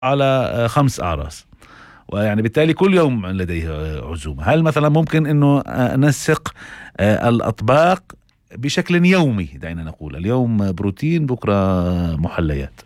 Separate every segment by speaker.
Speaker 1: على 5 أعراس، ويعني بالتالي كل يوم لديه عزومة. هل مثلا ممكن أنه ننسق الأطباق بشكل يومي؟ دعينا نقول اليوم بروتين، بكرة محليات.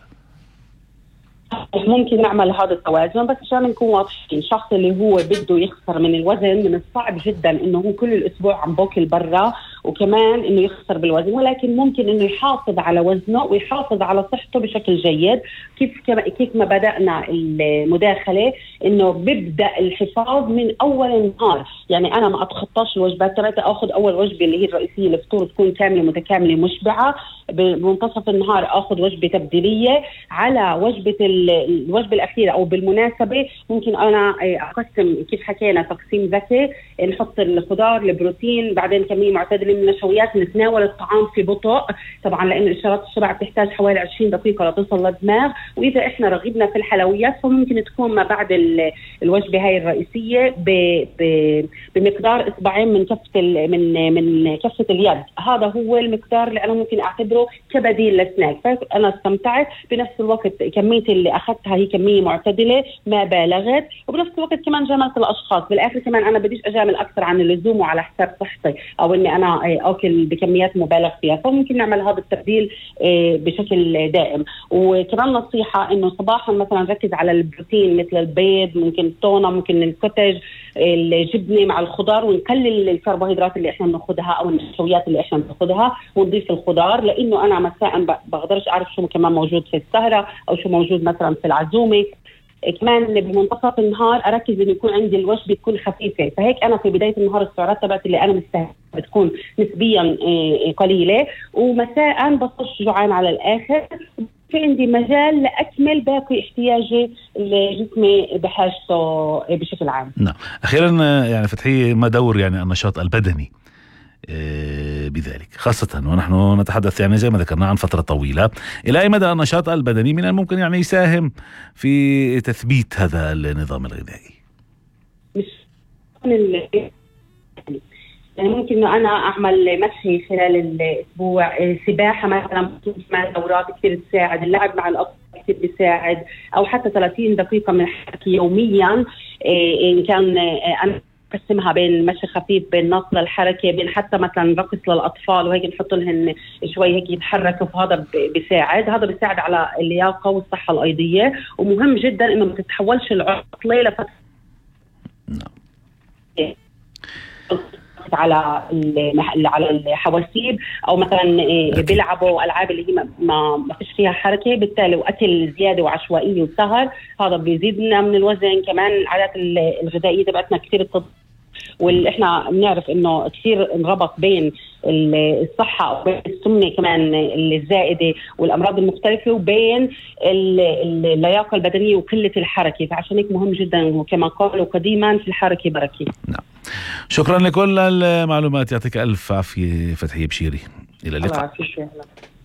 Speaker 2: ممكن نعمل هذا التوازن، بس عشان نكون واضحين، الشخص اللي هو بده يخسر من الوزن من الصعب جدا انه هو كل الاسبوع عم باكل برا وكمان انه يخسر بالوزن، ولكن ممكن انه يحافظ على وزنه ويحافظ على صحته بشكل جيد. كيف ما بدأنا المداخلة، انه ببدأ الحفاظ من اول النهار. يعني انا ما اتخطاش الوجبات، ترى اخذ اول وجبة اللي هي الرئيسية الفطور تكون كاملة متكاملة مشبعة، بمنتصف النهار اخذ وجبة تبديلية على الوجبة الأخيرة. أو بالمناسبة ممكن أنا أقسم كيف حكينا تقسيم ذكي، نحط الخضار، البروتين، بعدين كمية معتدلة من النشويات، نتناول الطعام في بطء طبعا لأن إشارات الشبع بتحتاج حوالي 20 دقيقة لتصل للدماغ. وإذا إحنا رغبنا في الحلويات فممكن تكون ما بعد الوجبة هاي الرئيسية بمقدار إصبعين من كفة اليد. هذا هو المقدار اللي أنا ممكن أعتبره كبديل للسناك. فأنا استمتعت، بنفس الوقت كمية اللي أخذتها هي كمية معتدلة ما بالغت، وبنفس الوقت كمان جاملت الأشخاص. بالآخر كمان أنا بديش أجامل أكثر عن اللزوم وعلى حساب صحتي أو إني أنا أكل بكميات مبالغ فيها. فممكن نعمل هذا التبديل بشكل دائم. وكمان نصيحة إنه صباحا مثلا نركز على البروتين مثل البيض، ممكن التونة، ممكن الكوتج، الجبنة مع الخضار، ونقلل الكربوهيدرات اللي إحنا بناخدها أو النشويات اللي إحنا بناخدها، ونضيف الخضار. لأنه أنا مساء بقدرش أعرف شو كمان موجود في السهرة أو شو موجود مثلا في العزومة. كمان بمنتصف النهار اركز انه يكون عندي الوجبه تكون خفيفه، فهيك انا في بدايه النهار السعرات تبعت اللي انا مستهدفها بتكون نسبيا قليله، ومساء بصش جوعان على الاخر، في عندي مجال لاكمل باقي احتياجي اللي جسمي بحاجته بشكل عام.
Speaker 1: نعم. اخيرا يعني فتحية، ما دور يعني النشاط البدني بذلك، خاصة ونحن نتحدث يعني زي ما ذكرنا عن فترة طويلة، إلى أي مدى النشاط البدني من الممكن يعني يساهم في تثبيت هذا النظام الغذائي؟
Speaker 2: مش يعني ممكن انه انا اعمل مشي خلال الاسبوع، سباحه مثلا، ممكن مع دورات كثير تساعد، اللعب مع الاطفال كثير بيساعد، او حتى 30 دقيقه من الحركه يوميا. ان كان انا قسمها بين مشي خفيف، بين نص للحركه، بين حتى مثلا رقص للاطفال وهيك نحط لهم شوي هيك يتحركوا، فهذا بيساعد. هذا بيساعد على اللياقه والصحه الايضيه. ومهم جدا انه ما تتحولش العطله لفتره على الحواسيب، او مثلا بيلعبوا العاب اللي هي ما فيش فيها حركه، بالتالي واكل زياده وعشوائيه وسهر، هذا بيزيدنا من الوزن. كمان العادات الغذائيه تبعتنا كثير واللي احنا بنعرف انه كثير انربط بين الصحه وبين السمنه كمان الزائده والامراض المختلفه، وبين اللياقه البدنيه وقله الحركه. فعشان هيك مهم جدا، وكما قالوا قديما في الحركه بركه.
Speaker 1: نعم. شكرا لكل المعلومات، يعطيك الف عافيه فتحية بشيري، الى اللقاء.